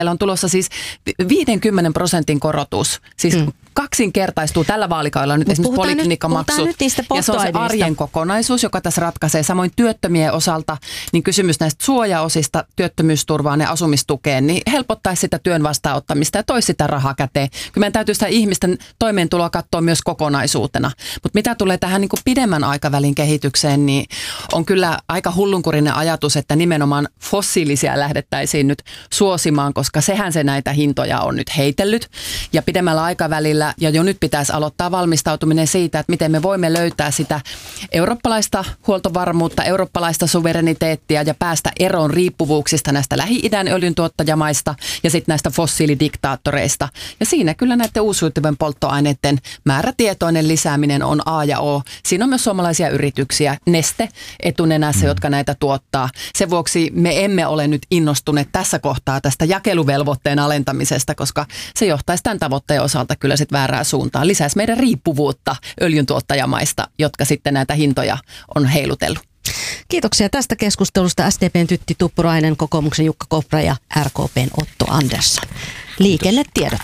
Meillä on tulossa siis 50% korotus, siis kaksinkertaistuu tällä vaalikaudella nyt esimerkiksi poliklinikkamaksut. Ja se on se arjen kokonaisuus, joka tässä ratkaisee. Samoin työttömien osalta, niin kysymys näistä suojaosista työttömyysturvaan ja asumistukeen, niin helpottaisi sitä työn vastaanottamista ja toisi sitä rahaa käteen. Kyllä meidän täytyy sitä ihmisten toimeentuloa katsoa myös kokonaisuutena. Mutta mitä tulee tähän niin kuin pidemmän aikavälin kehitykseen, niin on kyllä aika hullunkurinen ajatus, että nimenomaan fossiilisia lähdettäisiin nyt suosimaan, koska sehän se näitä hintoja on nyt heitellyt. Ja pidemmällä aikavälillä, ja jo nyt pitäisi aloittaa valmistautuminen siitä, että miten me voimme löytää sitä eurooppalaista huoltovarmuutta, eurooppalaista suvereniteettia ja päästä eroon riippuvuuksista näistä Lähi-idän öljyntuottajamaista ja sitten näistä fossiilidiktaattoreista. Ja siinä kyllä näiden uusiutuvien polttoaineiden määrätietoinen lisääminen on A ja O. Siinä on myös suomalaisia yrityksiä, Neste etunenässä, jotka näitä tuottaa. Sen vuoksi me emme ole nyt innostuneet tässä kohtaa tästä jakeluvelvoitteen alentamisesta, koska se johtaisi tämän tavoitteen osalta kyllä sitten väärään suuntaan. Lisäisi meidän riippuvuutta öljyntuottajamaista, jotka sitten näitä hintoja on heilutellut. Kiitoksia tästä keskustelusta SDP:n Tytti Tuppurainen, kokoomuksen Jukka Kopra ja RKP:n Otto Andersson. Liikennetiedote.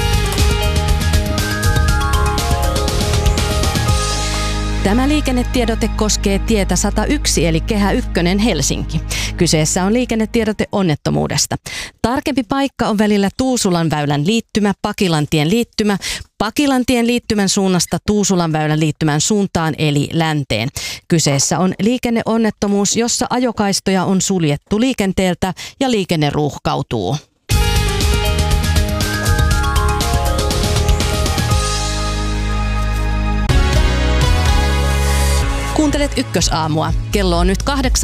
Tämä liikennetiedote koskee tietä 101 eli Kehä 1 Helsinki. Kyseessä on liikennetiedote onnettomuudesta. Tarkempi paikka on välillä Tuusulanväylän liittymä, Pakilantien liittymä, Pakilantien liittymän suunnasta Tuusulanväylän liittymän suuntaan eli länteen. Kyseessä on liikenneonnettomuus, jossa ajokaistoja on suljettu liikenteeltä ja liikenne ruuhkautuu. Kuuntelet Ykkösaamua. Kello on nyt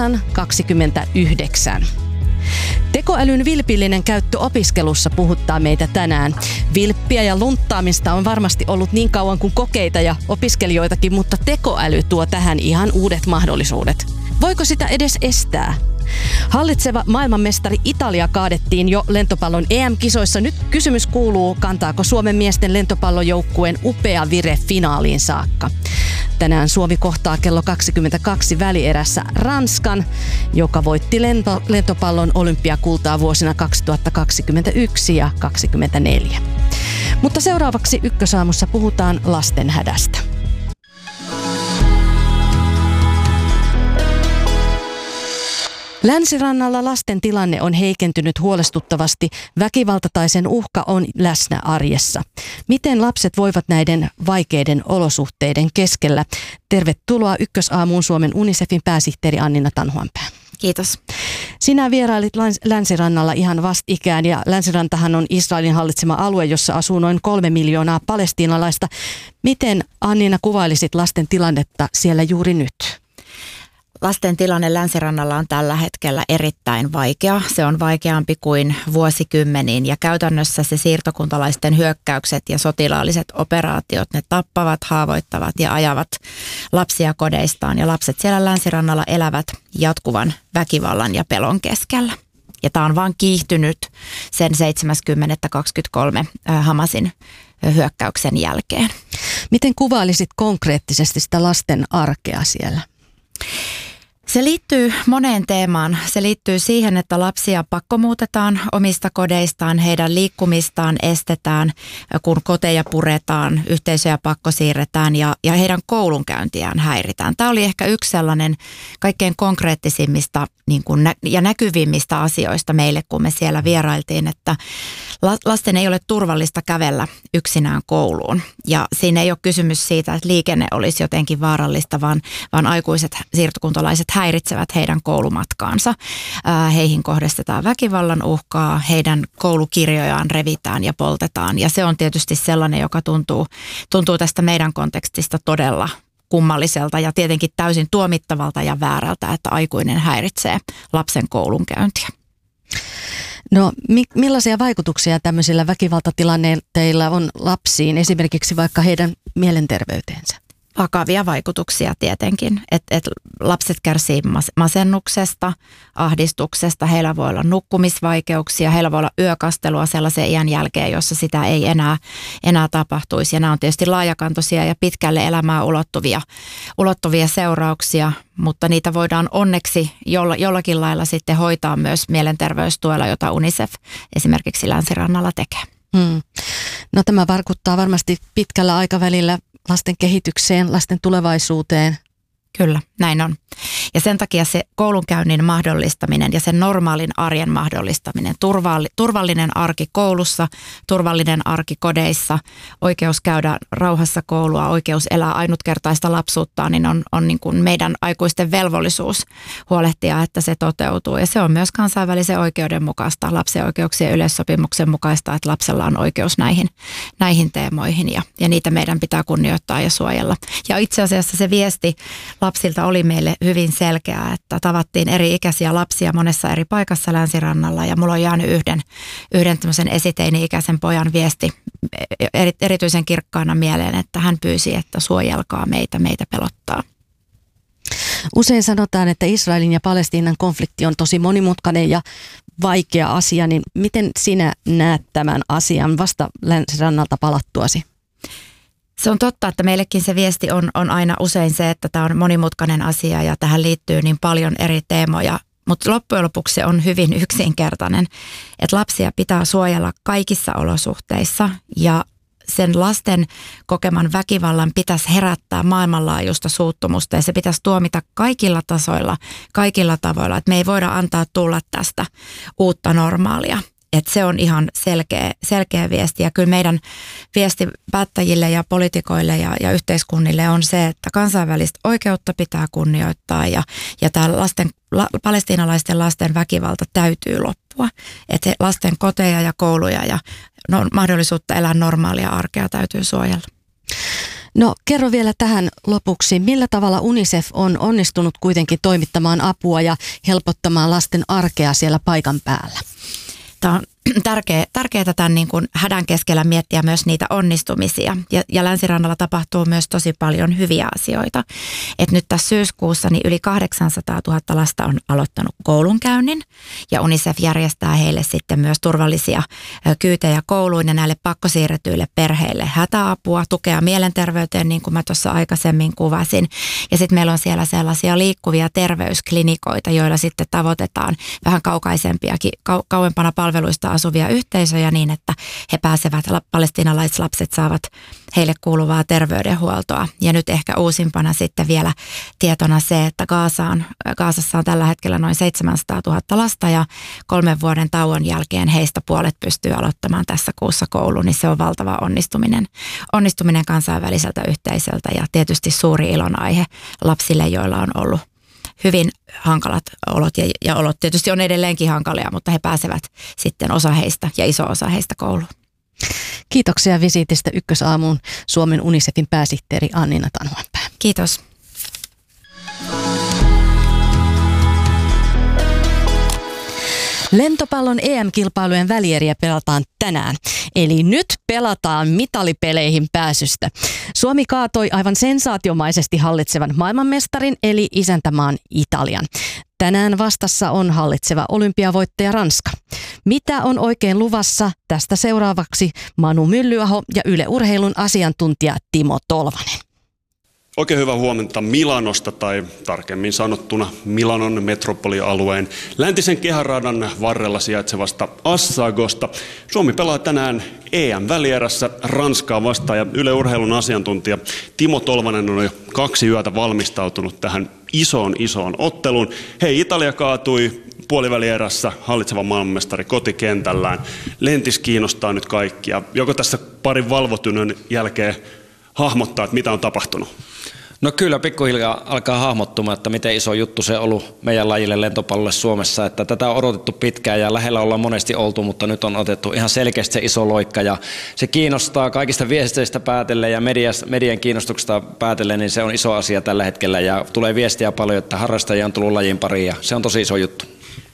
8:29. Tekoälyn vilpillinen käyttö opiskelussa puhuttaa meitä tänään. Vilppiä ja lunttaamista on varmasti ollut niin kauan kuin kokeita ja opiskelijoitakin, mutta tekoäly tuo tähän ihan uudet mahdollisuudet. Voiko sitä edes estää? Hallitseva maailmanmestari Italia kaadettiin jo lentopallon EM-kisoissa. Nyt kysymys kuuluu, kantaako Suomen miesten lentopallojoukkueen upea vire finaaliin saakka. Tänään Suomi kohtaa kello 22 välierässä Ranskan, joka voitti lentopallon olympiakultaa vuosina 2021 ja 2024. Mutta seuraavaksi Ykkösaamussa puhutaan lasten hädästä. Länsirannalla lasten tilanne on heikentynyt huolestuttavasti. Väkivalta tai sen uhka on läsnä arjessa. Miten lapset voivat näiden vaikeiden olosuhteiden keskellä? Tervetuloa Ykkösaamuun Suomen UNICEFin pääsihteeri Annina Tanhuanpää. Kiitos. Sinä vierailit Länsirannalla ihan vastikään ja Länsirantahan on Israelin hallitsema alue, jossa asuu noin 3 miljoonaa palestiinalaista. Miten Annina kuvailisit lasten tilannetta siellä juuri nyt? Lasten tilanne Länsirannalla on tällä hetkellä erittäin vaikea. Se on vaikeampi kuin vuosikymmeniin ja käytännössä se siirtokuntalaisten hyökkäykset ja sotilaalliset operaatiot, ne tappavat, haavoittavat ja ajavat lapsia kodeistaan. Ja lapset siellä Länsirannalla elävät jatkuvan väkivallan ja pelon keskellä. Ja tämä on vaan kiihtynyt sen 7.23. Hamasin hyökkäyksen jälkeen. Miten kuvailisit konkreettisesti sitä lasten arkea siellä? Se liittyy moneen teemaan. Se liittyy siihen, että lapsia pakkomuutetaan omista kodeistaan, heidän liikkumistaan estetään, kun koteja puretaan, yhteisöjä pakkosiirretään ja heidän koulunkäyntiään häiritään. Tämä oli ehkä yksi sellainen kaikkein konkreettisimmista ja näkyvimmistä asioista meille, kun me siellä vierailtiin, että lasten ei ole turvallista kävellä yksinään kouluun. Ja siinä ei ole kysymys siitä, että liikenne olisi jotenkin vaarallista, vaan aikuiset siirtokuntalaiset häiritsevät heidän koulumatkaansa. Heihin kohdistetaan väkivallan uhkaa, heidän koulukirjojaan revitään ja poltetaan. Ja se on tietysti sellainen, joka tuntuu tästä meidän kontekstista todella kummalliselta ja tietenkin täysin tuomittavalta ja väärältä, että aikuinen häiritsee lapsen koulunkäyntiä. No millaisia vaikutuksia tämmöisillä väkivaltatilanteilla on lapsiin, esimerkiksi vaikka heidän mielenterveyteensä? vakavia vaikutuksia tietenkin, että lapset kärsii masennuksesta, ahdistuksesta, heillä voi olla nukkumisvaikeuksia, heillä voi olla yökastelua sellaisen iän jälkeen, jossa sitä ei enää tapahtuisi. Ja nämä on tietysti laajakantoisia ja pitkälle elämään ulottuvia seurauksia, mutta niitä voidaan onneksi jollakin lailla sitten hoitaa myös mielenterveystuella, jota UNICEF esimerkiksi Länsirannalla tekee. No tämä vaikuttaa varmasti pitkällä aikavälillä lasten kehitykseen, lasten tulevaisuuteen. Kyllä, näin on. Ja sen takia se koulunkäynnin mahdollistaminen ja sen normaalin arjen mahdollistaminen, turvallinen arki koulussa, turvallinen arki kodeissa, oikeus käydä rauhassa koulua, oikeus elää ainutkertaista lapsuuttaan, niin on niin kuin meidän aikuisten velvollisuus huolehtia, että se toteutuu. Ja se on myös kansainvälisen oikeuden mukaista, lapsen oikeuksien yleissopimuksen mukaista, että lapsella on oikeus näihin teemoihin ja niitä meidän pitää kunnioittaa ja suojella. Ja itse asiassa se viesti lapsilta oli meille hyvin selkeää, että tavattiin eri-ikäisiä lapsia monessa eri paikassa Länsirannalla ja mulla on jäänyt yhden tämmöisen esiteini-ikäisen pojan viesti erityisen kirkkaana mieleen, että hän pyysi, että suojelkaa meitä pelottaa. Usein sanotaan, että Israelin ja Palestiinan konflikti on tosi monimutkainen ja vaikea asia, niin miten sinä näet tämän asian vasta Länsirannalta palattuasi? Se on totta, että meillekin se viesti on aina usein se, että tämä on monimutkainen asia ja tähän liittyy niin paljon eri teemoja. Mutta loppujen lopuksi se on hyvin yksinkertainen, että lapsia pitää suojella kaikissa olosuhteissa ja sen lasten kokeman väkivallan pitäisi herättää maailmanlaajuista suuttumusta ja se pitäisi tuomita kaikilla tasoilla, kaikilla tavoilla, että me ei voida antaa tulla tästä uutta normaalia. Että se on ihan selkeä viesti ja kyllä meidän viesti päättäjille ja poliitikoille ja yhteiskunnille on se, että kansainvälistä oikeutta pitää kunnioittaa ja tämä palestiinalaisten lasten väkivalta täytyy loppua. Että lasten koteja ja kouluja ja mahdollisuutta elää normaalia arkea täytyy suojella. No kerro vielä tähän lopuksi, millä tavalla UNICEF on onnistunut kuitenkin toimittamaan apua ja helpottamaan lasten arkea siellä paikan päällä? Tämä on tärkeää tämän niin kuin hädän keskellä miettiä myös niitä onnistumisia. Ja Länsirannalla tapahtuu myös tosi paljon hyviä asioita. Et nyt tässä syyskuussa niin yli 800 000 lasta on aloittanut koulunkäynnin. Ja UNICEF järjestää heille sitten myös turvallisia kyytejä kouluun ja näille pakkosiirretyille perheille hätäapua, tukea mielenterveyteen, niin kuin mä tuossa aikaisemmin kuvasin. Ja sitten meillä on siellä sellaisia liikkuvia terveysklinikoita, joilla sitten tavoitetaan vähän kauempana palveluista asuvia yhteisöjä niin, että he pääsevät, palestiinalaislapset saavat heille kuuluvaa terveydenhuoltoa. Ja nyt ehkä uusimpana sitten vielä tietona se, että Gazassa on tällä hetkellä noin 700 000 lasta ja 3 vuoden tauon jälkeen heistä puolet pystyy aloittamaan tässä kuussa kouluun, niin se on valtava onnistuminen kansainväliseltä yhteisöltä ja tietysti suuri ilonaihe lapsille, joilla on ollut hyvin hankalat olot ja olot tietysti on edelleenkin hankalia, mutta he pääsevät sitten osa heistä ja iso osa heistä kouluun. Kiitoksia visiitistä Ykkösaamuun Suomen UNICEFin pääsihteeri Annina Tanhuanpää. Kiitos. Lentopallon EM-kilpailujen välieriä pelataan tänään. Eli nyt pelataan mitalipeleihin pääsystä. Suomi kaatoi aivan sensaatiomaisesti hallitsevan maailmanmestarin eli isäntämaan Italian. Tänään vastassa on hallitseva olympiavoittaja Ranska. Mitä on oikein luvassa? Tästä seuraavaksi Manu Myllyaho ja Yle Urheilun asiantuntija Timo Tolvanen. Oikein hyvää huomenta Milanosta tai tarkemmin sanottuna Milanon metropolialueen läntisen kehäradan varrella sijaitsevasta Assagosta. Suomi pelaa tänään EM-välierässä Ranskaa vastaan ja Yle Urheilun asiantuntija Timo Tolvanen on jo 2 yötä valmistautunut tähän isoon otteluun. Hei, Italia kaatui puolivälierässä hallitseva maailmanmestari kotikentällään. Lentis kiinnostaa nyt kaikkia. Joko tässä parin valvotynnön jälkeen hahmottaa, että mitä on tapahtunut? No kyllä pikkuhiljaa alkaa hahmottumaan, että miten iso juttu se on ollut meidän lajille lentopallolle Suomessa. Että tätä on odotettu pitkään ja lähellä ollaan monesti oltu, mutta nyt on otettu ihan selkeästi se iso loikka. Ja se kiinnostaa kaikista viesteistä päätellen ja median kiinnostuksesta päätellen, niin se on iso asia tällä hetkellä. Ja tulee viestiä paljon, että harrastajia on tullut lajin pariin ja se on tosi iso juttu.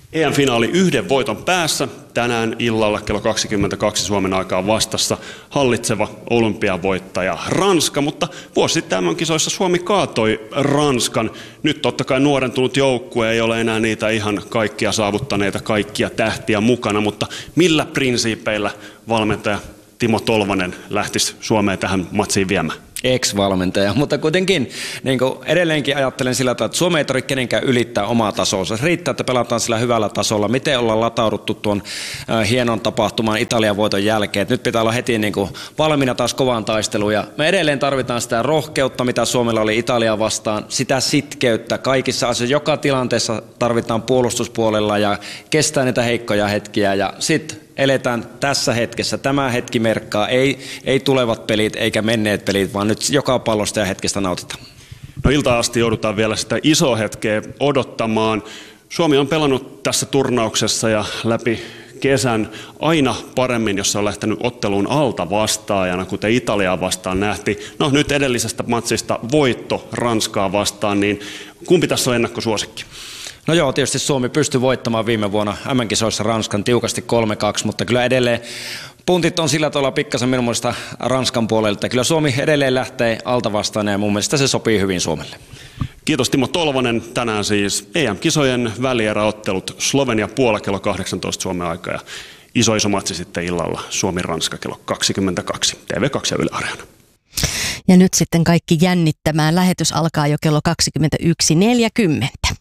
EM-finaali 1 voiton päässä. Tänään illalla kello 22 Suomen aikaa vastassa hallitseva olympiavoittaja Ranska, mutta vuosi sitten MM-kisoissa Suomi kaatoi Ranskan. Nyt totta kai nuorentunut joukkue, ei ole enää niitä ihan kaikkia saavuttaneita, kaikkia tähtiä mukana, mutta millä prinsiipeillä valmentaja Timo Tolvanen lähtisi Suomeen tähän matsiin viemään? Ex-valmentaja, mutta kuitenkin niin edelleenkin ajattelen sillä tavalla, että Suomi ei tarvitse kenenkään ylittää omaa tasoa. Riittää, että pelataan sillä hyvällä tasolla. Miten ollaan latauduttu tuon hienon tapahtuman Italian voiton jälkeen. Nyt pitää olla heti niin valmiina taas kovaan taisteluun. Ja me edelleen tarvitaan sitä rohkeutta, mitä Suomella oli Italiaa vastaan. Sitä sitkeyttä kaikissa asioissa. Joka tilanteessa tarvitaan puolustuspuolella ja kestää niitä heikkoja hetkiä. Ja sitten eletään tässä hetkessä. Tämä hetki merkkaa, ei tulevat pelit eikä menneet pelit, vaan nyt joka pallosta ja hetkestä nautitaan. No iltaan asti joudutaan vielä sitä isoa hetkeä odottamaan. Suomi on pelannut tässä turnauksessa ja läpi kesän aina paremmin, jos se on lähtenyt otteluun alta vastaajana, kuten Italiaa vastaan nähtiin. No nyt edellisestä matsista voitto Ranskaa vastaan, niin kumpi tässä on ennakkosuosikki? No joo, tietysti Suomi pystyi voittamaan viime vuonna MM-kisoissa Ranskan tiukasti 3-2, mutta kyllä edelleen puntit on sillä tavalla pikkasen minun mielestä Ranskan puolelta. Kyllä Suomi edelleen lähtee alta vastaan ja mun mielestä se sopii hyvin Suomelle. Kiitos Timo Tolvanen. Tänään siis EM-kisojen välieräottelut Slovenia-Puola kello 18 Suomen aikaa ja iso matsi sitten illalla Suomi-Ranska kello 22 TV2 ja Yle Areena. Ja nyt sitten kaikki jännittämään. Lähetys alkaa jo kello 21.40.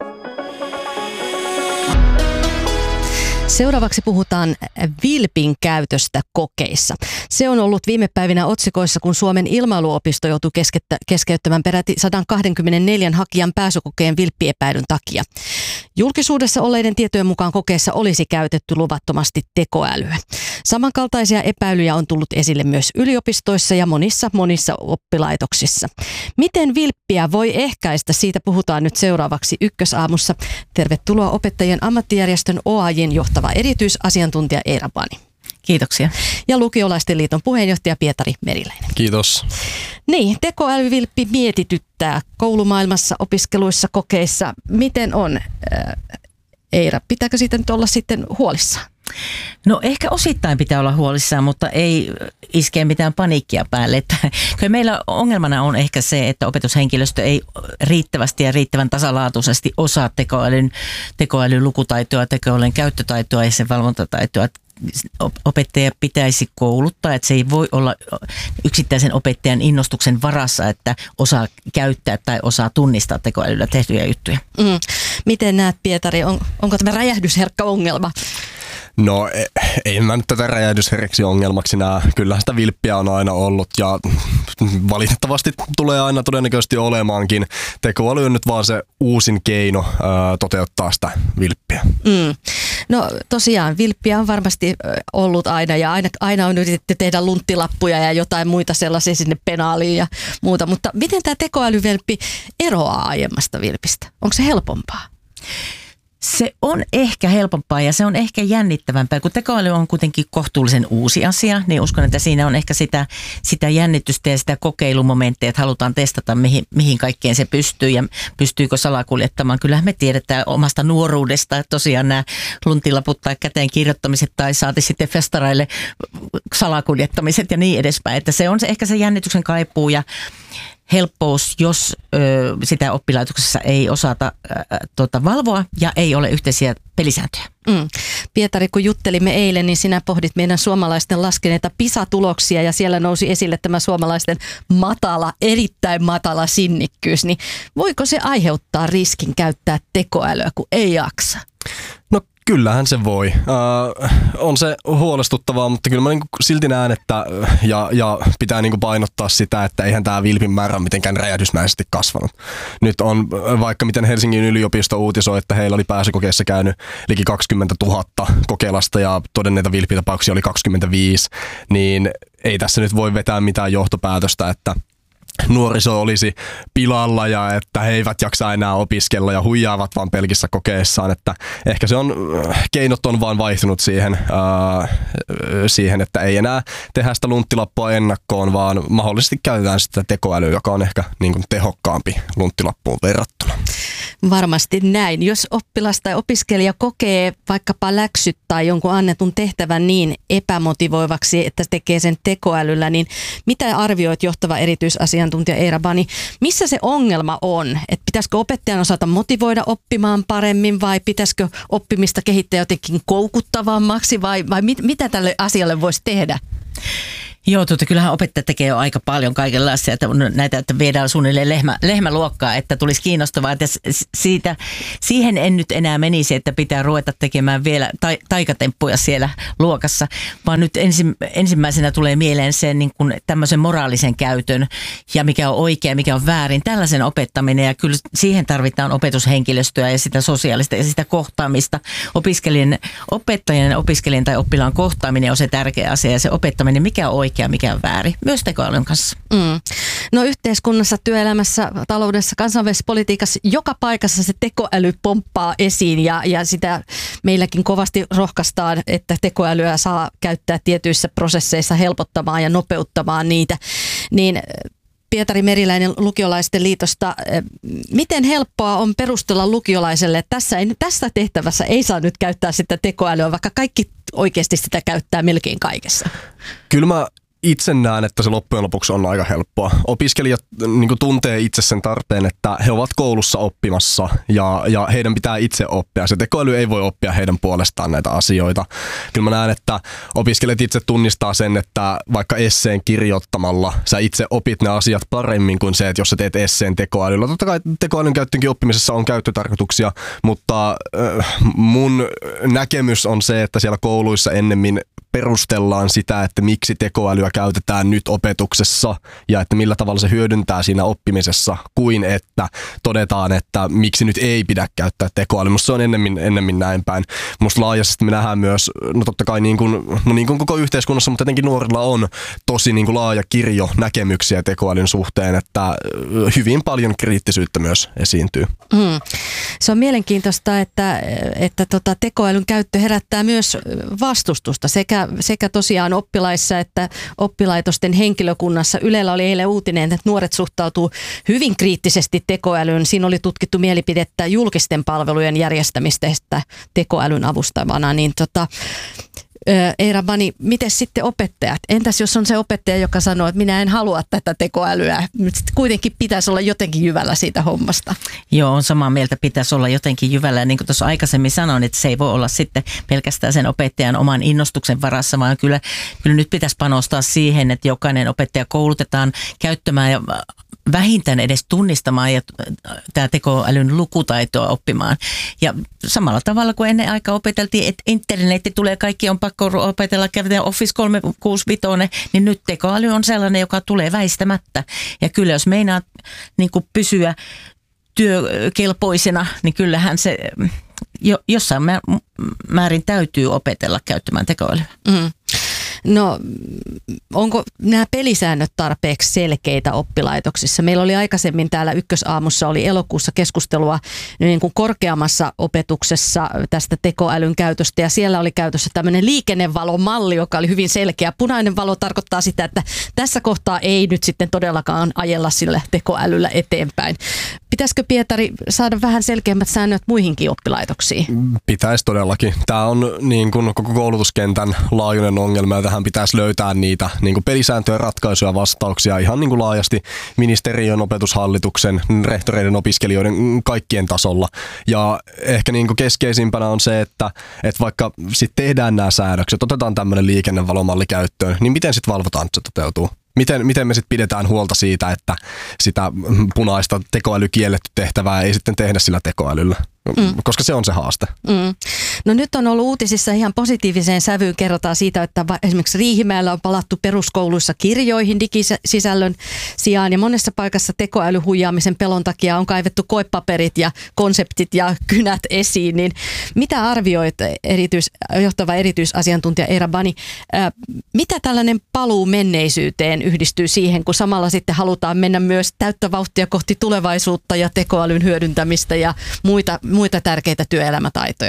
Seuraavaksi puhutaan vilpin käytöstä kokeissa. Se on ollut viime päivinä otsikoissa, kun Suomen ilmailuopisto joutui keskeyttämään peräti 124 hakijan pääsykokeen vilppiepäilyn takia. Julkisuudessa olleiden tietojen mukaan kokeessa olisi käytetty luvattomasti tekoälyä. Samankaltaisia epäilyjä on tullut esille myös yliopistoissa ja monissa oppilaitoksissa. Miten vilppiä voi ehkäistä? Siitä puhutaan nyt seuraavaksi Ykkösaamussa. Tervetuloa opettajien ammattijärjestön OAJ:n johtava erityisasiantuntija Eira Bani. Kiitoksia. Ja Lukiolaisten liiton puheenjohtaja Pietari Meriläinen. Kiitos. Niin, tekoälyvilppi mietityttää koulumaailmassa, opiskeluissa, kokeissa. Miten on, Eira? Pitääkö siitä nyt olla sitten huolissaan? No ehkä osittain pitää olla huolissaan, mutta ei iskee mitään paniikkia päälle. Kyllä meillä ongelmana on ehkä se, että opetushenkilöstö ei riittävästi ja riittävän tasalaatuisesti osaa tekoälyn lukutaitoa, tekoälyn käyttötaitoa ja sen valvontataitoa. Opettaja pitäisi kouluttaa, että se ei voi olla yksittäisen opettajan innostuksen varassa, että osaa käyttää tai osaa tunnistaa tekoälyllä tehtyjä juttuja. Miten näet, Pietari, onko tämä räjähdysherkkä ongelma? No ei mä nyt tätä räjähdysherkäksi ongelmaksi näe. Kyllähän sitä vilppiä on aina ollut ja valitettavasti tulee aina todennäköisesti olemaankin. Tekoäly on nyt vaan se uusin keino toteuttaa sitä vilppiä. No tosiaan vilppiä on varmasti ollut aina ja aina on yritetty tehdä lunttilappuja ja jotain muita sellaisia sinne penaaliin ja muuta. Mutta miten tämä tekoälyvilppi eroaa aiemmasta vilpistä? Onko se helpompaa? Se on ehkä helpompaa ja se on ehkä jännittävämpää. Kun tekoäly on kuitenkin kohtuullisen uusi asia, niin uskon, että siinä on ehkä sitä jännitystä ja sitä kokeilumomentteja, että halutaan testata, mihin kaikkeen se pystyy ja pystyykö salakuljettamaan. Kyllähän me tiedetään omasta nuoruudesta, että tosiaan nämä luntilaput tai käteen kirjoittamiset tai saati sitten festareille salakuljettamiset ja niin edespäin. Että se on ehkä se jännityksen kaipuu ja helppous, jos sitä oppilaitoksessa ei osata valvoa ja ei ole yhteisiä pelisääntöjä. Pietari, kun juttelimme eilen, niin sinä pohdit meidän suomalaisten laskeneita PISA-tuloksia ja siellä nousi esille tämä suomalaisten erittäin matala sinnikkyys. Niin voiko se aiheuttaa riskin käyttää tekoälyä, kun ei jaksa? No kyllähän se voi. On se huolestuttavaa, mutta kyllä mä silti näen, että ja pitää painottaa sitä, että eihän tämä vilpin määrä mitenkään räjähdysmäisesti kasvanut. Nyt on vaikka miten Helsingin yliopisto uutisoi, että heillä oli pääsykokeessa käynyt liki 20 000 kokeilasta ja todenneita vilpitapauksia oli 25, niin ei tässä nyt voi vetää mitään johtopäätöstä, että nuoriso olisi pilalla ja että he eivät jaksa enää opiskella ja huijaavat vaan pelkissä kokeissaan, että ehkä se on, keinot on vaan vaihtunut siihen, että ei enää tehdä sitä lunttilappua ennakkoon, vaan mahdollisesti käytetään sitä tekoälyä, joka on ehkä tehokkaampi lunttilappuun verrattuna. Varmasti näin. Jos oppilas tai opiskelija kokee vaikkapa läksyt tai jonkun annetun tehtävän niin epämotivoivaksi, että tekee sen tekoälyllä, niin mitä arvioit johtava erityisasiantuntija Eira Bani? Missä se ongelma on? Että pitäisikö opettajan osata motivoida oppimaan paremmin vai pitäisikö oppimista kehittää jotenkin koukuttavammaksi vai mitä tälle asialle voisi tehdä? Joo, kyllähän opettajat tekee jo aika paljon kaikenlaisia, että näitä, että viedään suunnilleen lehmäluokkaa, että tulisi kiinnostavaa, että siihen en nyt enää menisi, että pitää ruveta tekemään vielä taikatemppuja siellä luokassa, vaan nyt ensimmäisenä tulee mieleen sen niin kuin tämmöisen moraalisen käytön ja mikä on oikea, mikä on väärin, tällaisen opettaminen ja kyllä siihen tarvitaan opetushenkilöstöä ja sitä sosiaalista ja sitä kohtaamista. Opettajan ja opiskelijan tai oppilaan kohtaaminen on se tärkeä asia ja se opettaminen, mikä on oikea, mikä on väärin, myös tekoälyn kanssa. No yhteiskunnassa, työelämässä, taloudessa, kansainvälisessä politiikassa, joka paikassa se tekoäly pomppaa esiin ja sitä meilläkin kovasti rohkaistaan, että tekoälyä saa käyttää tietyissä prosesseissa helpottamaan ja nopeuttamaan niitä. Niin Pietari Meriläinen Lukiolaisten liitosta, miten helppoa on perustella lukiolaiselle, että tässä tehtävässä ei saa nyt käyttää sitä tekoälyä, vaikka kaikki oikeasti sitä käyttää melkein kaikessa? Kyllä mä itse näen, että se loppujen lopuksi on aika helppoa. Opiskelijat niin kuin tuntee itse sen tarpeen, että he ovat koulussa oppimassa ja heidän pitää itse oppia. Se tekoäly ei voi oppia heidän puolestaan näitä asioita. Kyllä mä näen, että opiskelijat itse tunnistaa sen, että vaikka esseen kirjoittamalla sä itse opit ne asiat paremmin kuin se, että jos sä teet esseen tekoälyllä. Totta kai tekoälyn käyttöönkin oppimisessa on käyttötarkoituksia, mutta mun näkemys on se, että siellä kouluissa ennemmin perustellaan sitä, että miksi tekoälyä käytetään nyt opetuksessa ja että millä tavalla se hyödyntää siinä oppimisessa, kuin että todetaan, että miksi nyt ei pidä käyttää tekoälyä. Musta se on ennemmin näin päin. Musta laajasti me nähdään myös, no totta kai niin kuin koko yhteiskunnassa, mutta etenkin nuorilla on tosi niin kuin laaja kirjo näkemyksiä tekoälyn suhteen, että hyvin paljon kriittisyyttä myös esiintyy. Se on mielenkiintoista, että tekoälyn käyttö herättää myös vastustusta sekä tosiaan oppilaissa että oppilaitosten henkilökunnassa. Ylellä oli eilen uutinen, että nuoret suhtautuu hyvin kriittisesti tekoälyyn. Siinä oli tutkittu mielipidettä julkisten palvelujen järjestämistä tekoälyn avustavana. Niin Eira Bani, miten sitten opettajat? Entäs jos on se opettaja, joka sanoo, että minä en halua tätä tekoälyä, mutta kuitenkin pitäisi olla jotenkin jyvällä siitä hommasta? Joo, on samaa mieltä, pitäisi olla jotenkin jyvällä. Niin kuin tuossa aikaisemmin sanoin, että se ei voi olla sitten pelkästään sen opettajan oman innostuksen varassa, vaan kyllä nyt pitäisi panostaa siihen, että jokainen opettaja koulutetaan käyttämään ja vähintään edes tunnistamaan ja tämä tekoälyn lukutaitoa oppimaan. Ja samalla tavalla kuin ennen aikaa opeteltiin, että internetti tulee, kaikki on pakko opetella, käytetään Office 365, niin nyt tekoäly on sellainen, joka tulee väistämättä. Ja kyllä jos meinaa niin kuin pysyä työkelpoisena, niin kyllähän se jossain määrin täytyy opetella käyttämään tekoälyä. No, onko nämä pelisäännöt tarpeeksi selkeitä oppilaitoksissa? Meillä oli aikaisemmin täällä Ykkösaamussa oli elokuussa keskustelua niin kuin korkeammassa opetuksessa tästä tekoälyn käytöstä ja siellä oli käytössä tämmöinen liikennevalomalli, joka oli hyvin selkeä. Punainen valo tarkoittaa sitä, että tässä kohtaa ei nyt sitten todellakaan ajella sillä tekoälyllä eteenpäin. Pitäisikö, Pietari, saada vähän selkeämmät säännöt muihinkin oppilaitoksiin? Pitäisi todellakin. Tämä on niin kuin koko koulutuskentän laajuinen ongelma ja tähän pitäisi löytää niitä niin kuin pelisääntöjen ratkaisuja, vastauksia ihan niin kuin laajasti ministeriön, opetushallituksen, rehtoreiden, opiskelijoiden, kaikkien tasolla. Ja ehkä niin kuin keskeisimpänä on se, että vaikka sitten tehdään nämä säädökset, otetaan tämmöinen liikennevalomalli käyttöön, niin miten sitten valvotaan, että se toteutuu? Miten me sitten pidetään huolta siitä, että sitä punaista tekoälykielletty tehtävää ei sitten tehdä sillä tekoälyllä? Koska se on se haaste. No nyt on ollut uutisissa ihan positiiviseen sävyyn, kerrotaan siitä, että esimerkiksi Riihimäellä on palattu peruskouluissa kirjoihin digisisällön sijaan ja monessa paikassa tekoälyhuijaamisen pelon takia on kaivettu koepaperit ja konseptit ja kynät esiin. Niin mitä arvioit johtava erityisasiantuntija Eira Bani, mitä tällainen paluu menneisyyteen yhdistyy siihen, kun samalla sitten halutaan mennä myös täyttä vauhtia kohti tulevaisuutta ja tekoälyn hyödyntämistä ja muita tärkeitä työelämätaitoja?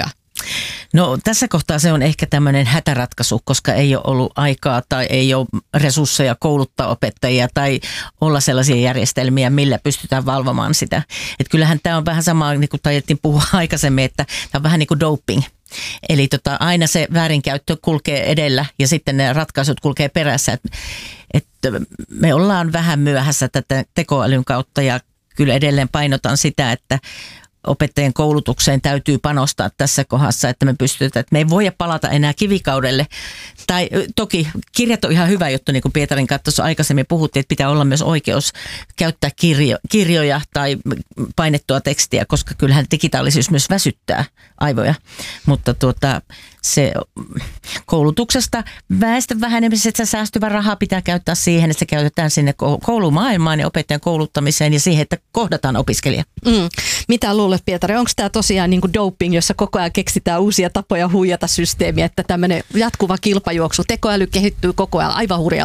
No tässä kohtaa se on ehkä tämmöinen hätäratkaisu, koska ei ole ollut aikaa tai ei ole resursseja kouluttaa opettajia tai olla sellaisia järjestelmiä, millä pystytään valvomaan sitä. Että kyllähän tämä on vähän sama, niin kuin taidettiin puhua aikaisemmin, että tämä on vähän niin kuin doping. Eli aina se väärinkäyttö kulkee edellä ja sitten ne ratkaisut kulkee perässä. Että me ollaan vähän myöhässä tätä tekoälyn kautta ja kyllä edelleen painotan sitä, että opettajien koulutukseen täytyy panostaa tässä kohdassa, että me pystytään, että me ei voida palata enää kivikaudelle. Tai toki kirjat on ihan hyvä juttu, niin kuin Pietarin kanssa tuossa aikaisemmin puhuttiin, että pitää olla myös oikeus käyttää kirjoja tai painettua tekstiä, koska kyllähän digitaalisuus myös väsyttää aivoja. Mutta se koulutuksesta väestön vähenemisestä säästyvä raha pitää käyttää siihen, että se käytetään sinne koulumaailmaan ja opettajan kouluttamiseen ja siihen, että kohdataan opiskelija. Mitä luulet, Pietari? Onko tämä tosiaan niin kuin doping, jossa koko ajan keksitään uusia tapoja huijata systeemiä, että tämmöinen jatkuva kilpajuoksu, tekoäly kehittyy koko ajan aivan hurjaa